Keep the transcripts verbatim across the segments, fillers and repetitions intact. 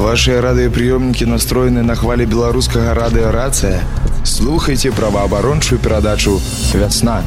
Ваши радыёпрыёмнікі настроены на хвалі беларускага радыёрацыя? Слухайце праваабарончую перадачу «Вясна».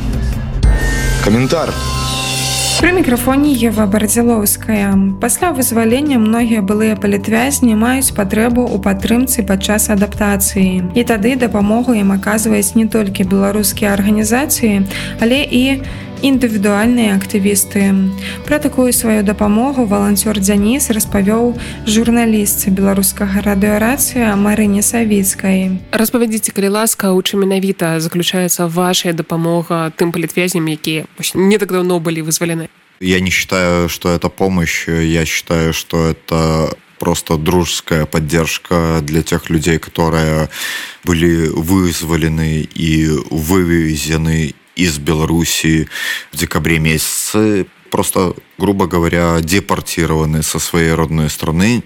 Каментар. Пры мікрафоне Ева Бардзілоўская. Пасля вызвалення многія былыя палітвязні маюць патрэбу ў падтрымцы падчас адаптацыі. І тады дапамогу ім аказваюць не толькі беларускія арганізацыі, але і індывідуальныя актывісты. Пра такую сваю дапамогу валанцёр Дзяніс распавёў журналістцы беларускага радыёрацыя Марыне Савіцкай. Распавядзіце, калі ласка, у чым менавіта заключаецца ваша дапамога тым палітвязням, якія не так давно былі вызвалены? Я не считаю, что это помощь. Я считаю, что это просто дружеская поддержка для тех людей, которые были вызволены и вывезены из Беларуси в декабре месяце, просто, грубо говоря, депортированы со своей родной страны.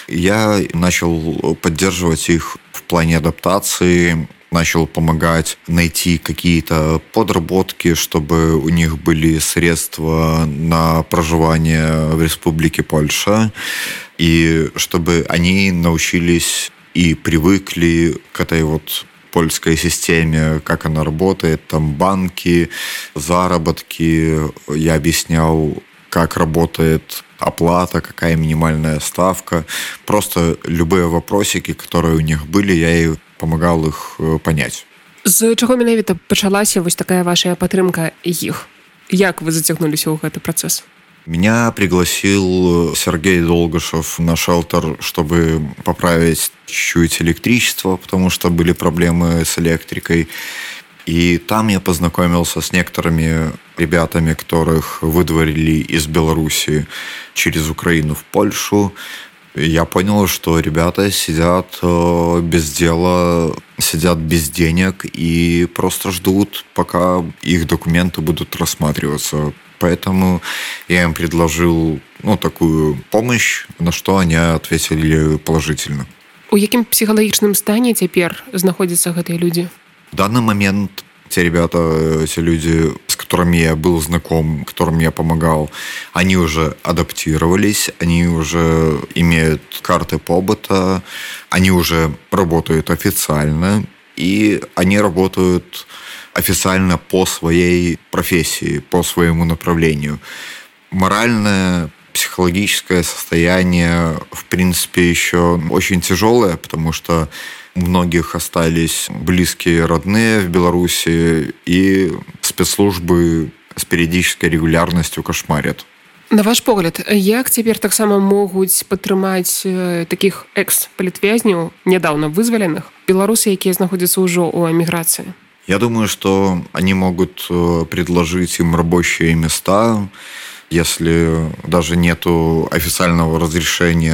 Я начал поддерживать их в плане адаптации, начал помогать найти какие-то подработки, чтобы у них были средства на проживание в Республике Польша, и чтобы они научились и привыкли к этой вот польской системе, как она работает, там банки, заработки. Я объяснял, как работает оплата, какая минимальная ставка. Просто любые вопросики, которые у них были, я и помагал их понять. З чаго менавіта пачалася вось такая ваша падтрымка іх? Як вы зацягнуліся ў гэты працэс? Меня пригласил Сергей Долгушев на шелтер, чтобы поправить чуть-чуть электричество, потому что были проблемы с электрикой. И там я познакомился с некоторыми ребятами, которых выдворили из Беларуси через Украину в Польшу. Я понял, что ребята сидят без дела, сидят без денег и просто ждут, пока их документы будут рассматриваться. Поэтому я им предложил ну, такую помощь, на что они ответили положительно. У якім психологічным стане цяпер знаходзяцца гэтыя людзі? В данный момент те ребята, те люди, с которыми я был знаком, которым я помогал, они уже адаптировались, они уже имеют карты побыта, они уже работают официально, и они работают официально по своей профессии, по своему направлению. Моральное, психологическое состояние, в принципе, еще очень тяжелое, потому что у многих остались близкие, родные в Беларуси, и спецслужбы с периодической регулярностью кошмарят. На ваш погляд, як цяпер таксама могуць падтрымаць такіх экс-палітвязняў, нядаўна вызваленых, беларусы, якія знаходзяцца ўжо ў эміграцыі? Я думаю, что они могут предложить им рабочие места, если даже нету официального разрешения